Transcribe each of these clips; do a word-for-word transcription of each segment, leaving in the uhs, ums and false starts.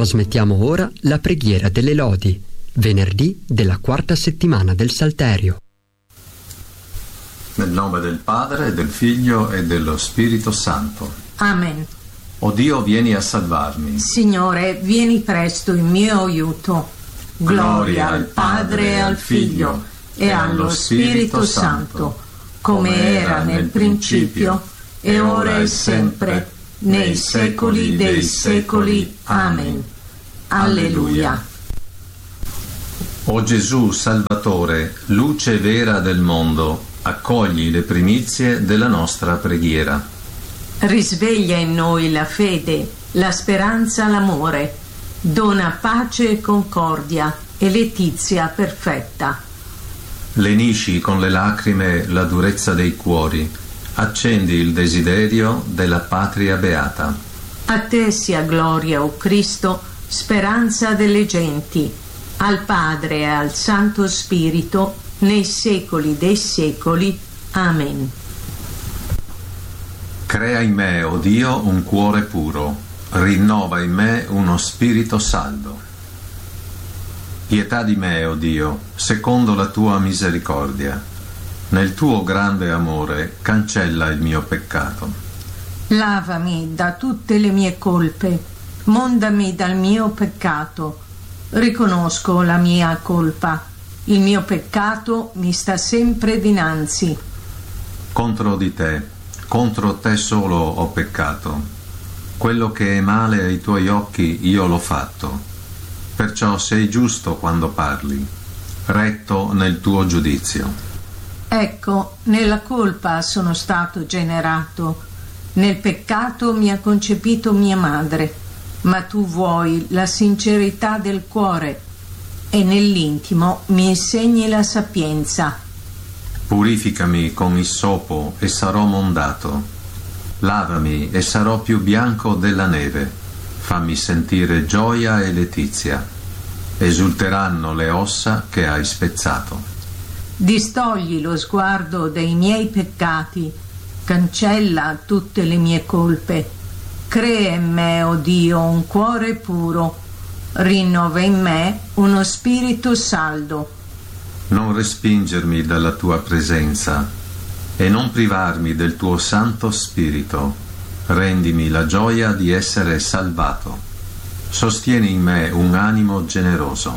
Trasmettiamo ora la preghiera delle lodi, venerdì della quarta settimana del Salterio. Nel nome del Padre, del Figlio e dello Spirito Santo. Amen. O Dio, vieni a salvarmi. Signore, vieni presto in mio aiuto. Gloria al Padre e al Figlio e allo Spirito Santo, come era nel principio, e ora e sempre, nei secoli dei secoli. Amen. Alleluia. O Gesù Salvatore, luce vera del mondo, accogli le primizie della nostra preghiera. Risveglia in noi la fede, la speranza, l'amore. Dona pace e concordia e letizia perfetta. Lenisci con le lacrime la durezza dei cuori, accendi il desiderio della patria beata. A te sia gloria, o Cristo, speranza delle genti, al Padre e al Santo Spirito, nei secoli dei secoli. Amen. Crea in me, o Dio, un cuore puro, rinnova in me uno spirito saldo. Pietà di me, o Dio, secondo la tua misericordia. Nel tuo grande amore cancella il mio peccato. Lavami da tutte le mie colpe, mondami dal mio peccato. Riconosco la mia colpa, il mio peccato mi sta sempre dinanzi. Contro di te, contro te solo ho peccato. Quello che è male ai tuoi occhi io l'ho fatto. Perciò sei giusto quando parli, retto nel tuo giudizio. Ecco, nella colpa sono stato generato, nel peccato mi ha concepito mia madre, ma tu vuoi la sincerità del cuore e nell'intimo mi insegni la sapienza. Purificami con issopo e sarò mondato. Lavami e sarò più bianco della neve. Fammi sentire gioia e letizia. Esulteranno le ossa che hai spezzato. Distogli lo sguardo dei miei peccati, cancella tutte le mie colpe. Crea in me, o Dio, un cuore puro, rinnova in me uno spirito saldo. Non respingermi dalla tua presenza e non privarmi del tuo Santo Spirito. Rendimi la gioia di essere salvato. Sostieni in me un animo generoso.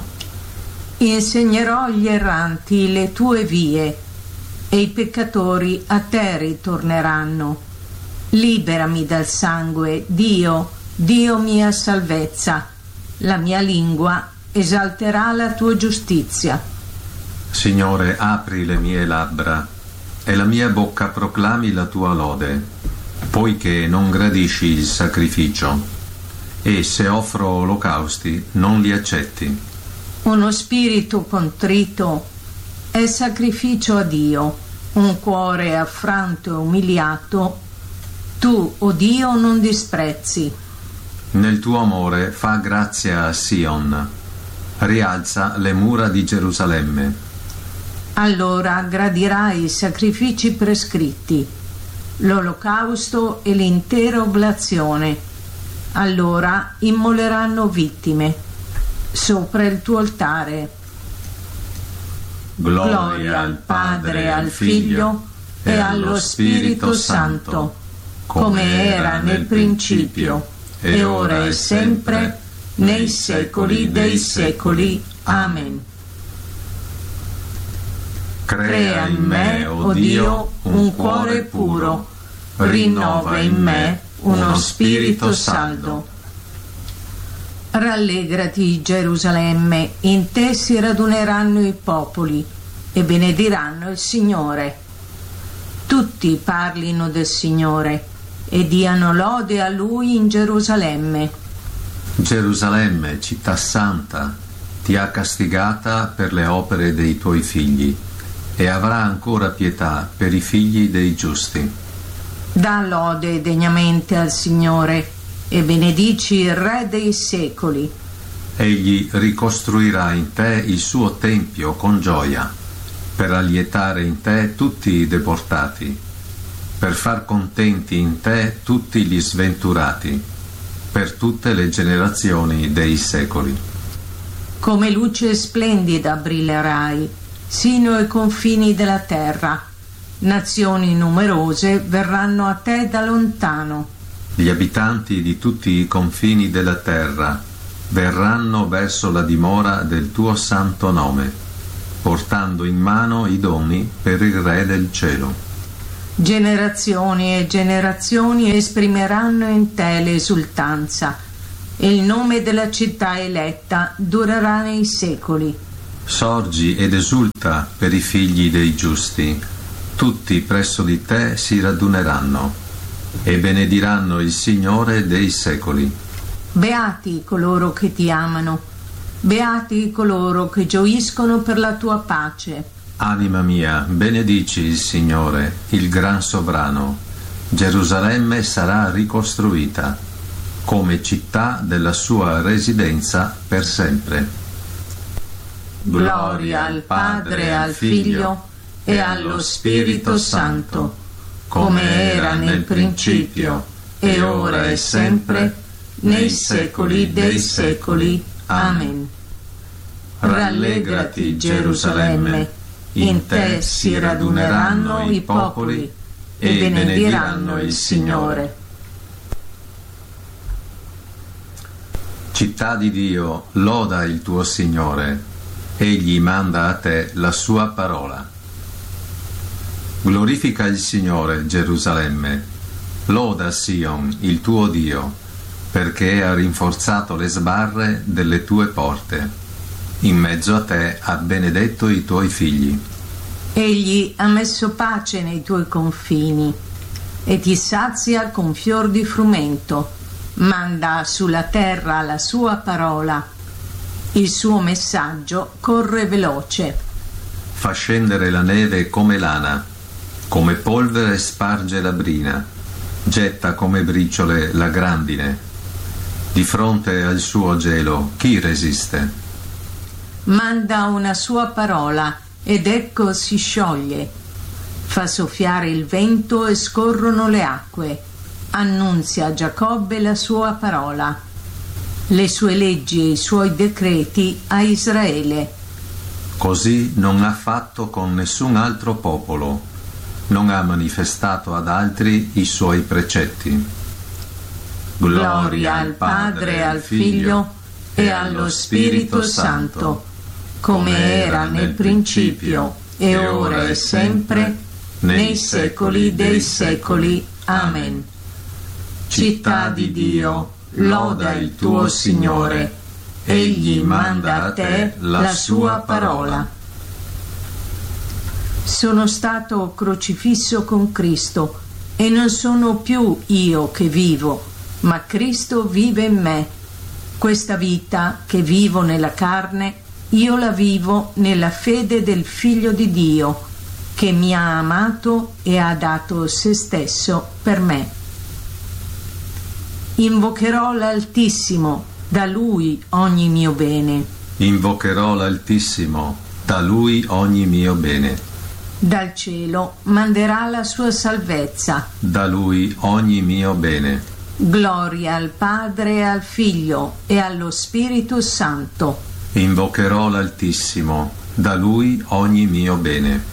Insegnerò agli erranti le tue vie e i peccatori a te ritorneranno. Liberami dal sangue, Dio, Dio mia salvezza. La mia lingua esalterà la tua giustizia. Signore, apri le mie labbra e la mia bocca proclami la tua lode, poiché non gradisci il sacrificio e se offro olocausti non li accetti. Uno spirito contrito è sacrificio a Dio, un cuore affranto e umiliato tu, o Dio, non disprezzi. Nel tuo amore fa grazia a Sion, rialza le mura di Gerusalemme. Allora gradirai i sacrifici prescritti, l'olocausto e l'intera oblazione. Allora immoleranno vittime sopra il tuo altare. Gloria, Gloria al Padre e al Figlio e allo Spirito Santo, come era nel principio, e ora e sempre, nei secoli dei secoli. Amen. Crea in me, o Dio, un cuore puro, rinnova in me uno spirito saldo. Rallegrati, Gerusalemme, in te si raduneranno i popoli e benediranno il Signore. Tutti parlino del Signore e diano lode a Lui in Gerusalemme. Gerusalemme, città santa, ti ha castigata per le opere dei tuoi figli e avrà ancora pietà per i figli dei giusti. Dà lode degnamente al Signore e benedici il Re dei secoli. Egli ricostruirà in te il suo tempio con gioia, per allietare in te tutti i deportati, per far contenti in te tutti gli sventurati, per tutte le generazioni dei secoli. Come luce splendida brillerai, sino ai confini della terra. Nazioni numerose verranno a te da lontano. Gli abitanti di tutti i confini della terra verranno verso la dimora del tuo santo nome, portando in mano i doni per il Re del cielo. Generazioni e generazioni esprimeranno in te l'esultanza, e il nome della città eletta durerà nei secoli. Sorgi ed esulta per i figli dei giusti, tutti presso di te si raduneranno e benediranno il Signore dei secoli. Beati coloro che ti amano, beati coloro che gioiscono per la tua pace. Anima mia, benedici il Signore, il gran sovrano. Gerusalemme sarà ricostruita come città della sua residenza per sempre. Gloria al Padre e al Figlio e allo Spirito Santo, come era nel principio, e ora e sempre, nei secoli dei secoli. Amen. Rallegrati, Gerusalemme, in te si raduneranno i popoli e benediranno il Signore. Città di Dio, loda il tuo Signore, egli manda a te la sua parola. Glorifica il Signore, Gerusalemme, loda Sion, il tuo Dio, perché ha rinforzato le sbarre delle tue porte. In mezzo a te ha benedetto i tuoi figli. Egli ha messo pace nei tuoi confini e ti sazia con fior di frumento. Manda sulla terra la sua parola. Il suo messaggio corre veloce. Fa scendere la neve come lana, come polvere sparge la brina, getta come briciole la grandine. Di fronte al suo gelo chi resiste? Manda una sua parola ed ecco si scioglie. Fa soffiare il vento e scorrono le acque. Annunzia a Giacobbe la sua parola, le sue leggi e i suoi decreti a Israele. Così non ha fatto con nessun altro popolo, non ha manifestato ad altri i suoi precetti. Gloria al Padre e al Figlio e allo Spirito Santo, come era nel principio, e ora e sempre, nei secoli dei secoli. Amen. Città di Dio, loda il tuo Signore, egli manda a te la sua parola. Sono stato crocifisso con Cristo e non sono più io che vivo, ma Cristo vive in me. Questa vita che vivo nella carne, io la vivo nella fede del Figlio di Dio, che mi ha amato e ha dato se stesso per me. Invocherò l'Altissimo, da Lui ogni mio bene. Invocherò l'Altissimo, da Lui ogni mio bene. Dal cielo manderà la sua salvezza. Da Lui ogni mio bene. Gloria al Padre e al Figlio e allo Spirito Santo. Invocherò l'Altissimo, da Lui ogni mio bene.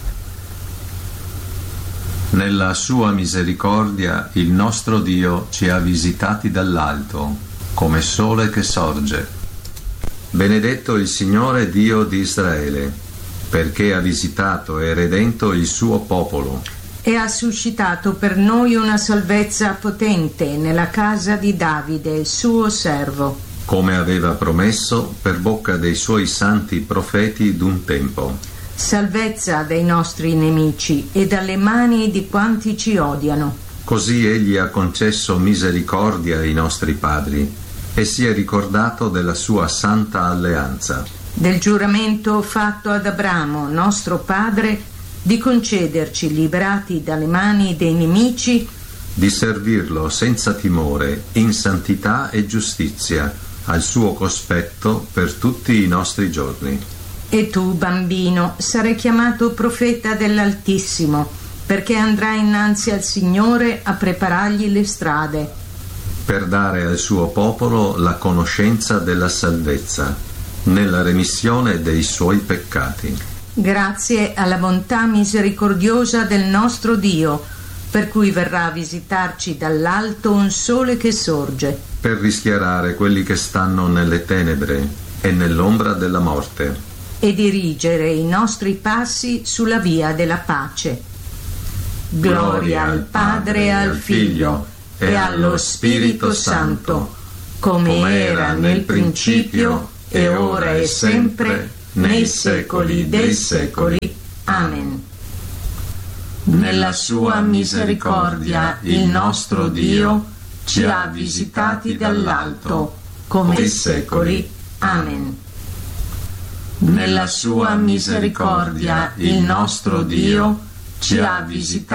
Nella sua misericordia il nostro Dio ci ha visitati dall'alto, come sole che sorge. Benedetto il Signore Dio di Israele, perché ha visitato e redento il suo popolo. E ha suscitato per noi una salvezza potente nella casa di Davide, il suo servo. Come aveva promesso per bocca dei suoi santi profeti d'un tempo. Salvezza dai nostri nemici e dalle mani di quanti ci odiano. Così egli ha concesso misericordia ai nostri padri e si è ricordato della sua santa alleanza. Del giuramento fatto ad Abramo, nostro padre, di concederci, liberati dalle mani dei nemici, di servirlo senza timore, in santità e giustizia, al suo cospetto per tutti i nostri giorni. E tu, bambino, sarai chiamato profeta dell'Altissimo, perché andrai innanzi al Signore a preparargli le strade. per dare al suo popolo la conoscenza della salvezza, nella remissione dei suoi peccati. Grazie alla bontà misericordiosa del nostro Dio, per cui verrà a visitarci dall'alto un sole che sorge, per rischiarare quelli che stanno nelle tenebre e nell'ombra della morte, e dirigere i nostri passi sulla via della pace. Gloria al Padre e al Figlio e allo Spirito Santo, come era nel principio e ora e sempre, nei secoli dei secoli. Amen. Nella sua misericordia il nostro Dio ci ha visitati dall'alto, come nei secoli. Amen. Nella sua misericordia il nostro Dio ci ha visitati